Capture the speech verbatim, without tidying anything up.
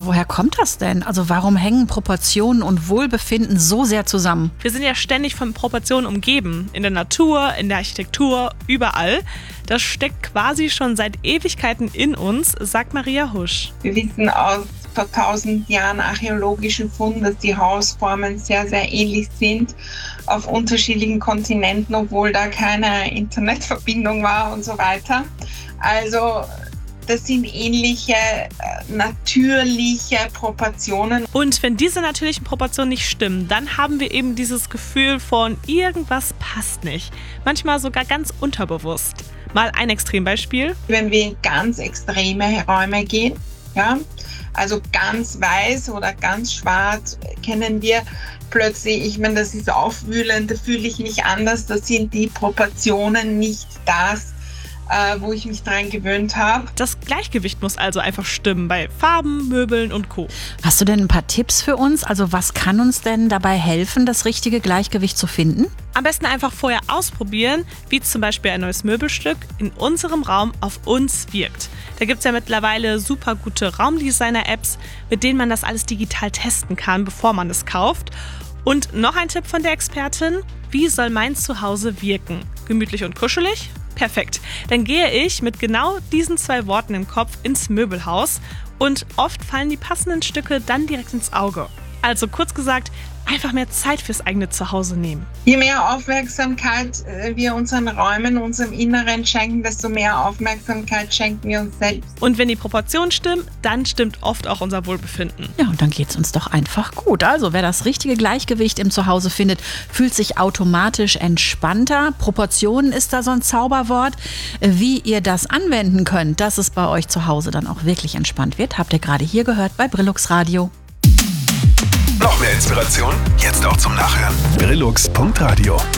woher kommt das denn? Also warum hängen Proportionen und Wohlbefinden so sehr zusammen? Wir sind ja ständig von Proportionen umgeben. In der Natur, in der Architektur, überall. Das steckt quasi schon seit Ewigkeiten in uns, sagt Maria Husch. Wir wissen aus vor tausend Jahren archäologischen Funden, dass die Hausformen sehr, sehr ähnlich sind auf unterschiedlichen Kontinenten, obwohl da keine Internetverbindung war und so weiter. Also das sind ähnliche, natürliche Proportionen. Und wenn diese natürlichen Proportionen nicht stimmen, dann haben wir eben dieses Gefühl von irgendwas passt nicht. Manchmal sogar ganz unterbewusst. Mal ein Extrembeispiel. Wenn wir in ganz extreme Räume gehen, ja, also ganz weiß oder ganz schwarz, kennen wir plötzlich, ich meine, das ist aufwühlend, da fühle ich mich anders, da sind die Proportionen nicht das, äh, wo ich mich dran gewöhnt habe. Das Gleichgewicht muss also einfach stimmen bei Farben, Möbeln und Co. Hast du denn ein paar Tipps für uns? Also was kann uns denn dabei helfen, das richtige Gleichgewicht zu finden? Am besten einfach vorher ausprobieren, wie zum Beispiel ein neues Möbelstück in unserem Raum auf uns wirkt. Da gibt es ja mittlerweile super gute Raumdesigner-Apps, mit denen man das alles digital testen kann, bevor man es kauft. Und noch ein Tipp von der Expertin: Wie soll mein Zuhause wirken? Gemütlich und kuschelig? Perfekt. Dann gehe ich mit genau diesen zwei Worten im Kopf ins Möbelhaus und oft fallen die passenden Stücke dann direkt ins Auge. Also kurz gesagt, einfach mehr Zeit fürs eigene Zuhause nehmen. Je mehr Aufmerksamkeit wir unseren Räumen, unserem Inneren schenken, desto mehr Aufmerksamkeit schenken wir uns selbst. Und wenn die Proportionen stimmen, dann stimmt oft auch unser Wohlbefinden. Ja, und dann geht's uns doch einfach gut. Also wer das richtige Gleichgewicht im Zuhause findet, fühlt sich automatisch entspannter. Proportionen ist da so ein Zauberwort. Wie ihr das anwenden könnt, dass es bei euch zu Hause dann auch wirklich entspannt wird, habt ihr gerade hier gehört bei Brillux Radio. Noch mehr Inspiration? Jetzt auch zum Nachhören. brillux punkt radio